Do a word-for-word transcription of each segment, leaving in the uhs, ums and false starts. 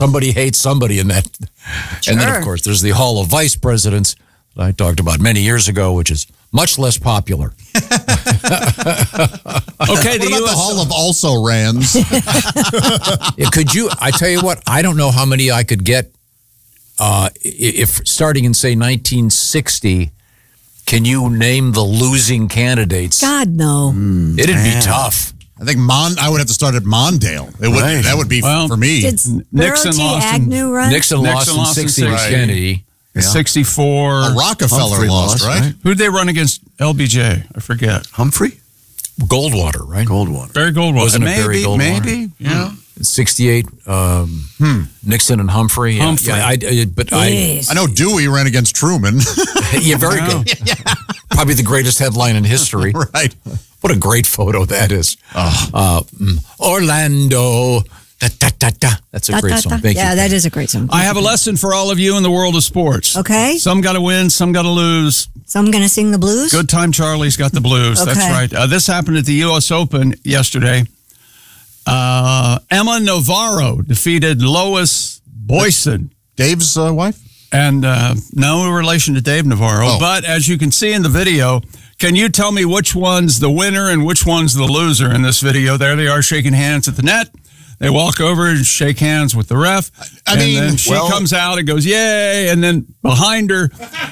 somebody hates somebody in that. Sure. And then, of course, there's the Hall of Vice Presidents that I talked about many years ago, which is much less popular. Okay, the, what about the Hall of Also Rans? Yeah, could you, I tell you what, I don't know how many I could get uh, if starting in, say, nineteen sixty, can you name the losing candidates? God, no. Mm, It'd man. be tough. I think Mon. I would have to start at Mondale. It would. Right. That would be well, for me. Did Nixon lost. Agnew run? Nixon, Nixon lost in lost in sixty sixty. with Kennedy. Yeah. sixty-four. A Rockefeller Humphrey lost, lost, right? right? Who'd they run against? L B J. I forget. Humphrey? Goldwater, right? Goldwater. Barry Goldwater. Wasn't it maybe, Barry Goldwater? Maybe, yeah. sixty-eight, um, Hmm. Nixon and Humphrey. Yeah, Humphrey. Yeah, I, I, but I, I know Dewey ran against Truman. yeah, very good. Yeah. Probably the greatest headline in history. Right. What a great photo that is. Oh. Uh, mm, Orlando. Da, da, da, da. That's a Da, great da, song. da. Thank yeah, you. that is a great song. I have a lesson for all of you in the world of sports. Okay. Some got to win, some got to lose. So I'm going to sing the blues? Good time Charlie's got the blues. Okay. That's right. Uh, this happened at the U S Open yesterday. Uh, Emma Navarro defeated Lois Boyson. Dave's uh, wife? And uh, no relation to Dave Navarro. Oh. But as you can see in the video, can you tell me which one's the winner and which one's the loser in this video? There they are shaking hands at the net. They walk over and shake hands with the ref. I and mean, then she well- comes out and goes, yay. And then behind her,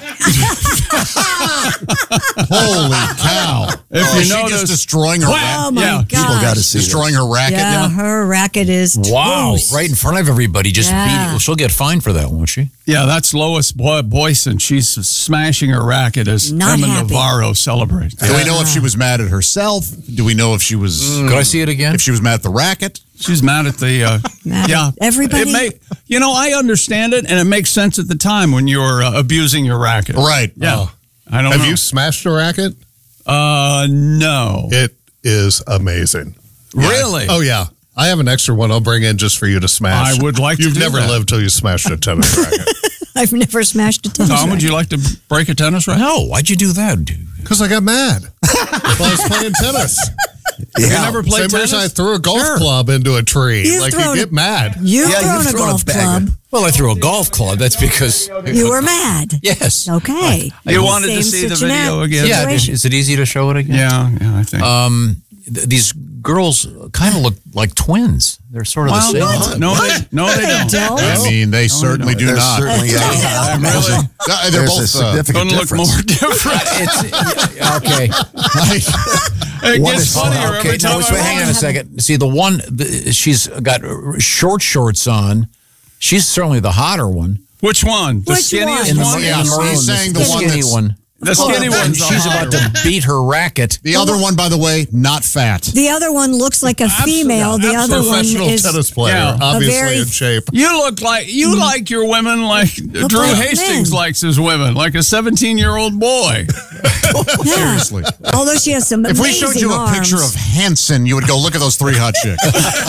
Holy cow. If Oh, you is she notice- just destroying her racket? Oh, my Yeah, God. People got to see Destroying this. her racket? Yeah, Yeah. her racket is Wow. toast. Right in front of everybody. Just Yeah. beating. Well, she'll get fined for that, won't she? yeah, that's Lois Boy- Boyson. She's smashing her racket as Not Emma happy. Navarro celebrates. Do we know if she was mad at herself? Do we know if she was Could I see it again? if she was mad at the racket? She's mad at the, uh, Mad yeah. at everybody? It may, you know, I understand it, and it makes sense at the time when you're uh, abusing your racket. Right. Yeah. Oh. I don't Have know. you smashed a racket? Uh, no. It is amazing. Really? Oh, yeah. I have an extra one I'll bring in just for you to smash. I would like to You've do never that. lived till you smashed a tennis racket. I've never smashed a tennis Tom, would racket. you like to break a tennis racket? No. Why'd you do that, dude? Because I got mad while I was playing tennis. You never played Same reason tennis? I threw a golf Sure. club into a tree. You've like, you thrown get a- mad. You've Yeah, thrown you've a thrown a golf bag. club. Well, I threw a golf club. That's because You were mad. yes. Okay. You wanted to Same see the situation. video again? Yeah. Situation. Is it easy to show it again? Yeah, yeah, I think. Um, th- these girls kind of look like twins. They're sort of well, the no, same. no, they, no, they They don't. don't. I mean, they certainly do There's not. certainly Yeah. uh, I'm really, Uh, they're there's both. a Uh, significant couldn't look difference. more different. It's yeah, okay. It What gets is- funnier Okay, every time no, I wait, hang watch on a it. second. See, the one, the, she's got short shorts on. She's certainly the hotter one. Which one? The Which skinniest one? In the, one? in Yeah, the he's maroon, saying the, the one skinny that's- one. The skinny And one's she's the about hotter to beat her racket. the other one, by the way, not fat. The other one looks like a female. The other one Professional is tennis player, Yeah. A obviously very- in shape. You look like you like your women like Drew like Hastings men. likes his women, like a seventeen-year-old boy. yeah. Seriously. Although she has some If we amazing showed you a arms. picture of Hanson, you would go, look at those three hot chicks.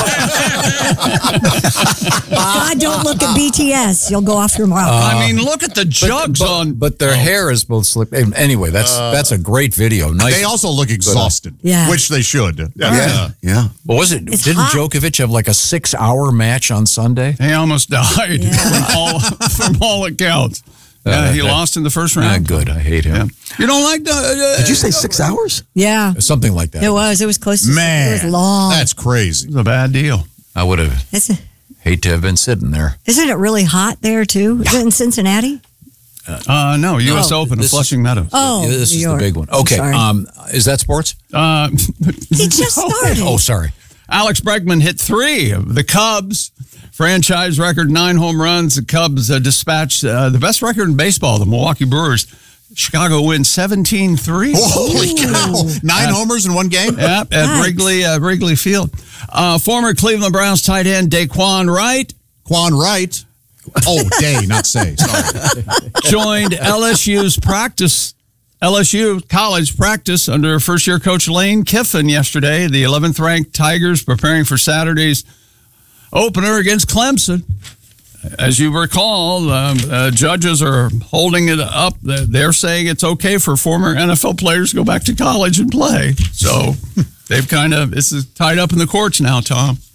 God, don't look at B T S. You'll go off your mark. I mean, look at the jugs but, on. but their hair is both slick. Anyway, that's that's a great video. Nice. They also look exhausted, Yeah. which they should. Yeah, yeah. What was it? It's Didn't hot. Djokovic have like a six-hour match on Sunday? He almost died Yeah. from, all, from all accounts. Uh, Yeah, he that- lost in the first Ah, round. good. I hate him. You don't like the? Uh, Did you say six hours? yeah. Something like that. It was. It was close to Man, It was long. that's crazy. It's a bad deal. I would have Isn't, hate to have been sitting there. isn't it really hot there, too? Is it in Cincinnati? Uh, no, U S Oh, Open of this is- Flushing Meadows. Oh, Yeah, this New is York. the big one. I'm Okay. sorry. Um, is that sports? Uh, He just started. Oh, sorry. Alex Bregman hit three of the Cubs. Franchise record, nine home runs. The Cubs uh, dispatched uh, the best record in baseball, the Milwaukee Brewers. Chicago wins seventeen three. Holy cow. Nine homers in one game? Yep, at Nice. Wrigley, uh, Wrigley Field. Uh, former Cleveland Browns tight end Daquan Wright Quan Wright. Oh, day, not say. Sorry. joined L S U's practice, L S U college practice under first-year coach Lane Kiffin yesterday. The eleventh-ranked Tigers preparing for Saturday's opener against Clemson. As you recall, um, uh, judges are holding it up. They're saying it's okay for former N F L players to go back to college and play. So they've kind of, this is tied up in the courts now, Tom.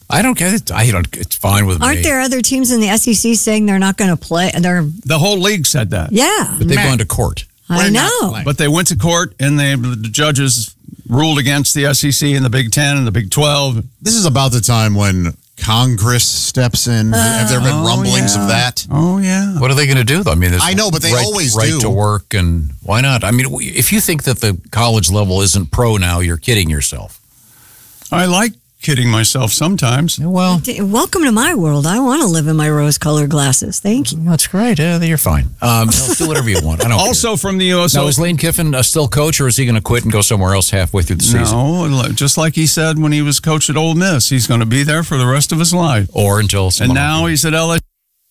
I don't get it. I don't. It's fine with Aren't me. there other teams in the S E C saying they're not going to play? They're The whole league said that. yeah. But they've gone to court. I We're not know. playing. But they went to court, and they, the judges ruled against the S E C and the Big Ten and the Big twelve. This is about the time when Congress steps in. Have there been Oh, rumblings yeah. of that? Oh, yeah. What are they going to do, though? I mean, there's I know, but they right, always right do. to work, and why not? I mean, if you think that the college level isn't pro now, you're kidding yourself. I like kidding myself sometimes. Well, D- Welcome to my world. I want to live in my rose-colored glasses. Thank you. that's great. Yeah, you're fine. Um, do whatever you want. I don't. Also from the U S care. Now, Open. is Lane Kiffin uh, still coach, or is he going to quit and go somewhere else halfway through the season, No, just like he said when he was coach at Ole Miss, he's going to be there for the rest of his life. or until? And someone- now he's at L S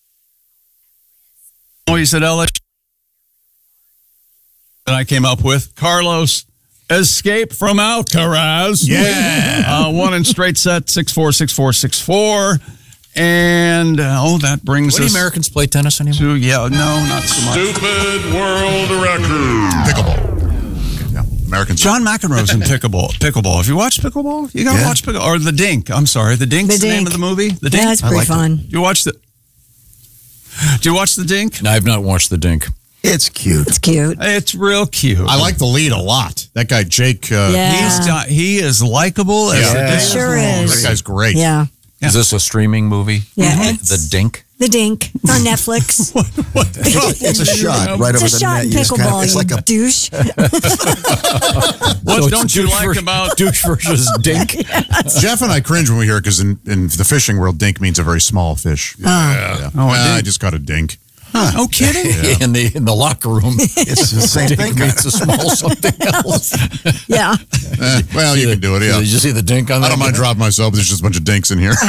U. Now he's at L S U. And I came up with Carlos Escape from Alcaraz. Yeah. Uh, one in straight set, six four, six four, six four. And, uh, oh, that brings What do us Americans play tennis anymore? to, yeah, no, not so much. Stupid world record. Pickleball. Yeah. Americans. John McEnroe's in pickleball. Pickleball. Have you watched pickleball? You got to Yeah. watch pickleball. Or The Dink. I'm sorry. The Dink's The the, name Dink. of the movie? The Dink? Yeah, it's pretty liked it. fun. Do you watch the... Do you watch The Dink? No, I've not watched the Dink. It's cute. It's cute. It's real cute. I like the lead a lot. That guy, Jake. Uh, Yeah. He's got, he is likable as Yeah. the day Sure is long. is. That guy's great. Yeah. Yeah. Is this a streaming movie? Yeah, The, it's- the Dink. The Dink. It's on Netflix. It's a shot right It's over a the shot net. in You just kinda- pickleball, it's you like a douche. What So it's don't you douche like ver- about... douche versus Dink? Jeff and I cringe when we hear it because in, in the fishing world, dink means a very small fish. Yeah. Oh, a Uh, I dink. just got a dink. No kidding? in the in the locker room. It's the same Dink thing. means a small something else. Yeah. Eh, well, you can do it, yeah. Did you see the Dink on that? I don't mind dropping myself, but there's just a bunch of dinks in here.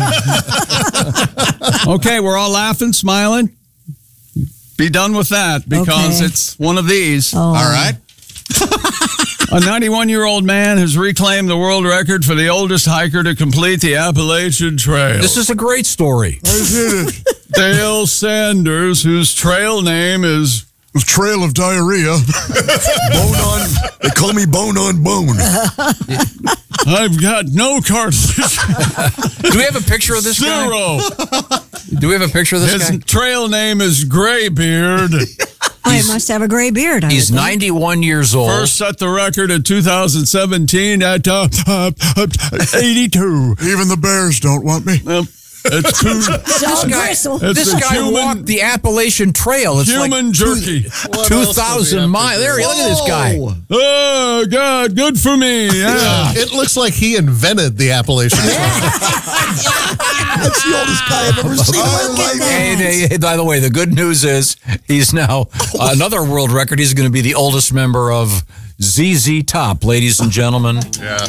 Okay, we're all laughing, smiling. Be done with that because Okay. it's one of these. Oh. All right. A ninety-one-year-old man has reclaimed the world record for the oldest hiker to complete the Appalachian Trail. This is a great story. Dale Sanders, whose trail name is Trail of diarrhea. Bone on. They call me bone on bone. I've got no cartilage. Do we have a picture of this guy? Zero. Do we have a picture of this His guy? trail name is Graybeard. I must have a gray beard. I He's would think. ninety-one years old. First set the record in two thousand seventeen at uh, uh, uh, eighty-two. Even the bears don't want me. Um, it's two, Dog guy- bristle. it's This a guy human, walked the Appalachian Trail. It's human like jerky. two thousand miles. There, look at this guy. Oh, God, good for me. Yeah. It looks like he invented the Appalachian Trail. That's the oldest guy I've ever seen in my Look at life. that. Hey, hey, hey, by the way, the good news is he's now uh, another world record. He's going to be the oldest member of Z Z Top, ladies and gentlemen. Yeah.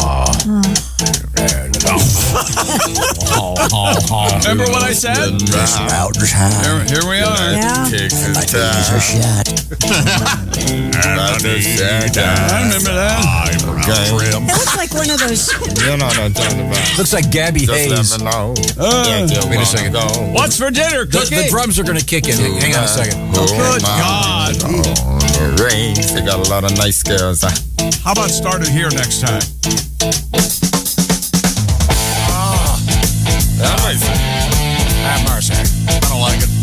Remember what I said? Out just high. Here, here we are. Yeah. It's a shot. I remember that. It looks like one of those. You know what I'm talking about. Looks like Gabby Just Hayes. let me know. Uh, Yeah, you wait a wanna second. go. What's for dinner, The, Cookie? the drums are going to kick in. Hang on a second. Oh, Good my God. God. Rings. They got a lot of nice girls. How about start it here next time? Have mercy. I don't like it.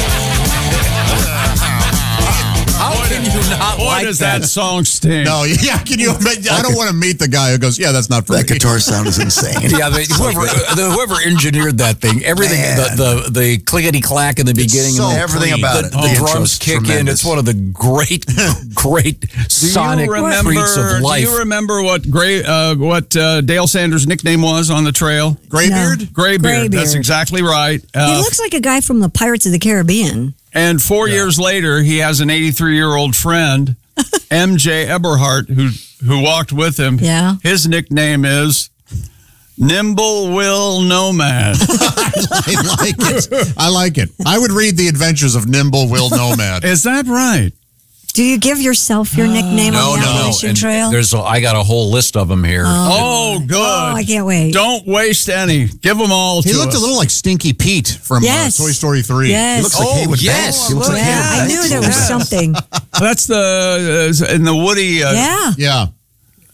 How can you not Boy, like does that? that song stink. No, yeah, can you imagine? I don't want to meet the guy who goes, yeah, that's not for That me. guitar sound is insane. Yeah, the, whoever the, whoever engineered that thing, everything, Man. the, the the clickety clack in the beginning, so and the, everything clean. about the, it. the The drums intro's kick in. tremendous. It's one of the great, great Do sonic you remember, treats of life. Do you remember what Gray, uh, what uh, Dale Sanders' nickname was on the trail? Graybeard? Graybeard. Graybeard. That's exactly right. He Uh, looks like a guy from the Pirates of the Caribbean. and four years later, he has an eighty-three-year-old friend, M J Eberhart, who who walked with him. Yeah. His nickname is Nimble Will Nomad. I like it. I like it. I would read The Adventures of Nimble Will Nomad. Is that right? Do you give yourself your nickname no, on the no, Appalachian and Trail? there's a, I got a whole list of them here. Oh, good. Oh, I can't wait. Don't waste any. Give them all He to looked us. a little like Stinky Pete from Yes. uh, Toy Story three. Yes. He looks like Oh, Haywood yes. Banks. He looks like yeah, Haywood I Banks knew a there little was bit. something. That's the uh, in the Woody. Uh, Yeah. Yeah.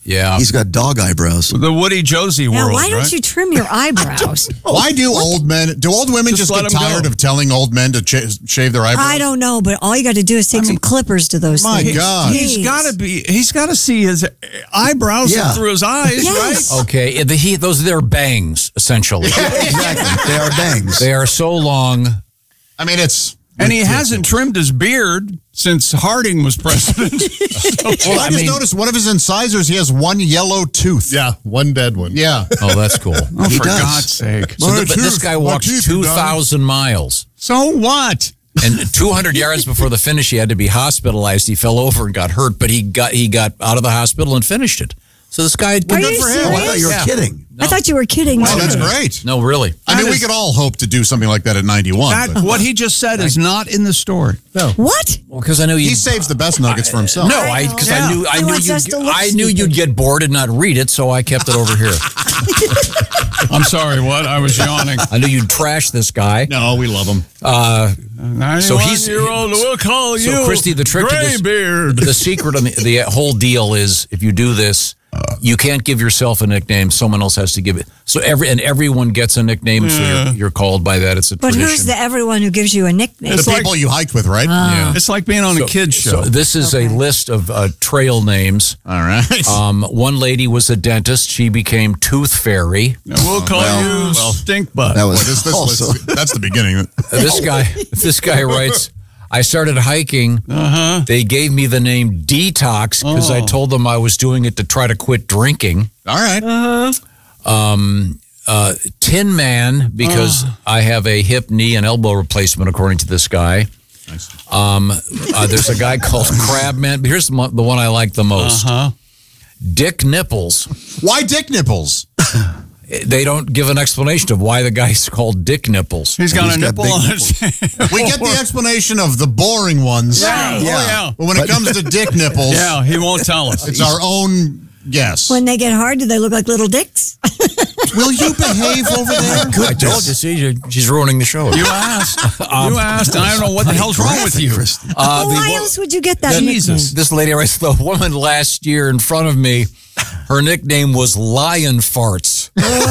Yeah. He's got dog eyebrows. The Woody Josie Now, world, why don't right? you trim your eyebrows? Why do old men, do old women Just just, let get 'em go. tired of telling old men to ch- shave their eyebrows? I don't know, but all you got to do is take some clippers to those My things. God. He's Jeez. got to be. He's got to see his eyebrows Yeah. through his eyes, Yes. right? Okay. The, he, those are their bangs, essentially. Exactly. They are bangs. They are so long. I mean, it's. And he ridiculous. hasn't trimmed his beard since Harding was president. Well, I, I just mean- noticed one of his incisors, he has one yellow tooth. Yeah, one dead one. Yeah. Oh, that's cool. Oh, He for does. God's sake. So the- but this guy My walked teeth are two done. thousand miles. So what? And two hundred yards before the finish, he had to be hospitalized. He fell over and got hurt, but he got he got out of the hospital and finished it. So this guy, Are good you for serious? him. Oh, I thought you were Yeah. kidding. I thought you were kidding. Oh, that's too. great. No, really. I mean, That we is- could all hope to do something like that at ninety-one. That, but what he just said is not in the story. What? Well, because I knew you. he saves the best nuggets for himself. No, I I know. because Yeah. I knew I He knew wants us to you look I knew stupid. you'd get bored and not read it, so I kept it over here. I'm sorry, what? I was yawning. I knew you'd trash this guy. No, we love him. So he's- ninety-one-year-old, we'll call So, you Christy, the trick to this- Graybeard. The secret of the, the whole deal is if you do this, you can't give yourself a nickname. Someone else has to give it. So every and everyone gets a nickname, so you're, you're called by that. It's a But tradition. who's the everyone who gives you a nickname? The like- people you hiked with, right? Yeah. It's like being on a kid's show. So this is a list of uh, trail names. All right. Um, one lady was a dentist. She became Tooth Fairy. And we'll call you Stink Butt. That was Boy, this, this also. list- that's the beginning. Uh, This guy, this guy writes. I started hiking. Uh-huh. They gave me the name Detox because I told them I was doing it to try to quit drinking. All right. Uh, Tin Man because I have a hip, knee, and elbow replacement, according to this guy. Um, uh, there's a guy called Crabman. Here's the one the one I like the most. Uh-huh. Dick Nipples. Why dick nipples? They don't give an explanation of why the guy's called Dick Nipples. He's got He's a got nipple big on his We get the explanation of the boring ones. Yeah, Yeah. oh, yeah. But when it comes to dick nipples, Yeah, he won't tell us. it's our own guess. When they get hard, do they look like little dicks? Will you behave over there? I told you, see, she's ruining the show. You asked. you asked, and I don't know what the hell's wrong with you. Christy. Uh, oh, the why wo- else would you get that Jesus. nickname? This lady writes, the woman last year in front of me, her nickname was Lion Farts.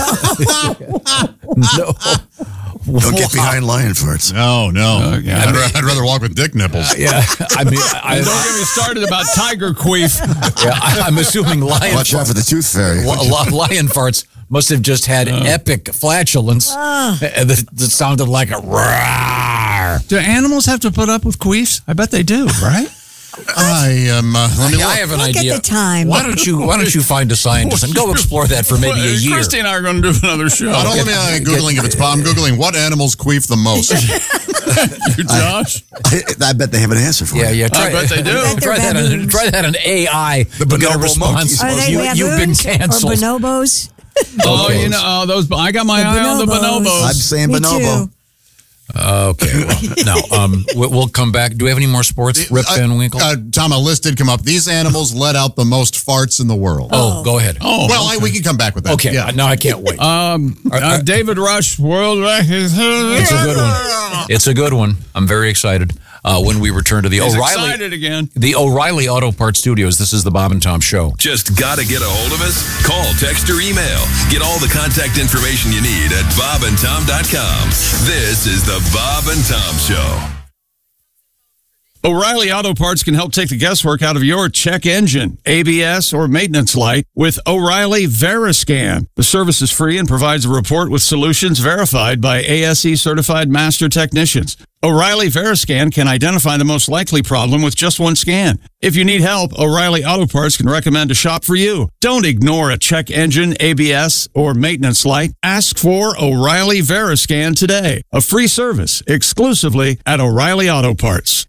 No. Don't get behind lion farts. No, no. yeah. I'd, ra- I'd rather walk with dick nipples. Yeah, I mean, I, And don't get me started about tiger queef. yeah, I, I'm assuming lion, Watch out for the tooth fairy. li- li- lion farts must have just had epic flatulence uh, that, that sounded like a roar. Do animals have to put up with queefs? I bet they do, right? I am. Uh, let me I look. have an Look at idea. the time. Why don't you Why don't you find a scientist and go explore that for maybe a Well, year? Christy and I are going to do another show. I don't let me uh, googling if it's. I'm googling what animals queef the most. You, Josh? I, I bet they have an answer for Yeah, you. yeah. Try, I bet they do. bet they're Try that, on, baboons. try that on A I. The bonobo response. monkeys. Are they you, baboons you've been or canceled. bonobos? Oh, Okay. you know, oh, those. I got my The eye on the bonobos. bonobos. I'm saying Me bonobo. too. Okay. Well, no. Um, we- we'll come back. Do we have any more sports? Rip Uh, Van Winkle. Uh, Tom, a list did come up. These animals let out the most farts in the world. oh, go ahead. Oh, well, I, we can come back with that. okay. Yeah. Now I can't wait. um, uh, David Rush, world record. it's a good one. It's a good one. I'm very excited. Uh, when we return to the He's O'Reilly, excited again. the O'Reilly Auto Parts Studios. This is the Bob and Tom Show. Just gotta get a hold of us? Call, text, or email. Get all the contact information you need at bob and tom dot com. This is the Bob and Tom Show. O'Reilly Auto Parts can help take the guesswork out of your check engine, A B S, or maintenance light with O'Reilly Veriscan. The service is free and provides a report with solutions verified by A S E certified master technicians. O'Reilly Veriscan can identify the most likely problem with just one scan. If you need help, O'Reilly Auto Parts can recommend a shop for you. Don't ignore a check engine, A B S, or maintenance light. Ask for O'Reilly Veriscan today. A free service exclusively at O'Reilly Auto Parts.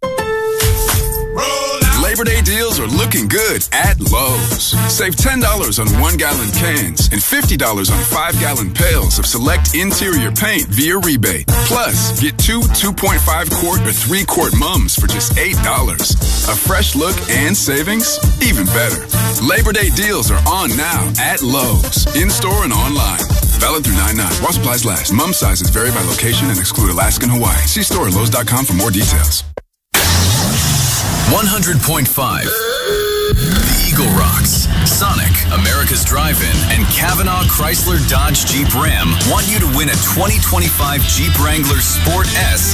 Labor Day deals are looking good at Lowe's. Save ten dollars on one-gallon cans and fifty dollars on five-gallon pails of select interior paint via rebate. Plus, get two two point five quart or three quart mums for just eight dollars. A fresh look and savings? Even better. Labor Day deals are on now at Lowe's, in-store and online. Valid through nine nine. While supplies last. Mum sizes vary by location and exclude Alaska and Hawaii. See store at lowes dot com for more details. one hundred point five. The Eagle Rocks, Sonic, America's Drive-In, and Kavanaugh Chrysler Dodge Jeep Ram want you to win a twenty twenty-five Jeep Wrangler Sport S